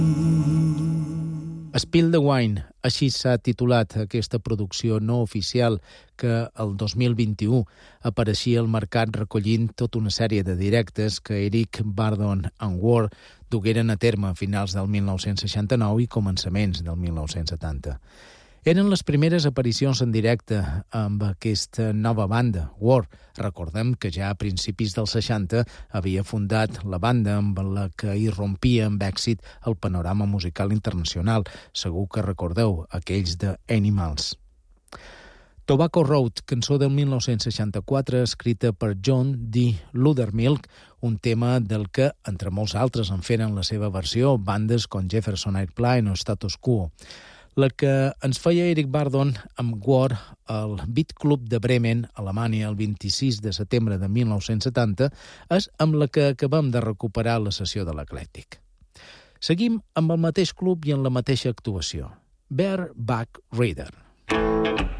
Spill the Wine, així s'ha titulat aquesta producció no oficial que el 2021 apareixia al mercat recollint tota una sèrie de directes que Eric Burdon and Ward dugueren a terme a finals del 1969 i començaments del 1970. Eren les primeres aparicions en directe amb aquesta nova banda, War. Recordem que ja a principis dels 60 havia fundat la banda amb la que irrompia amb èxit el panorama musical internacional. Segur que recordeu aquells de Animals. Tobacco Road, cançó del 1964, escrita per John D. Loudermilk, un tema del que, entre molts altres, en feren la seva versió bandes com Jefferson Airplane o Status Quo. La que ens feia Eric Burdon amb War al Beat Club de Bremen, Alemanya, el 26 de setembre de 1970, és amb la que acabem de recuperar la sessió de l'Eclèctic. Seguim amb el mateix club i en la mateixa actuació. Bareback Reader.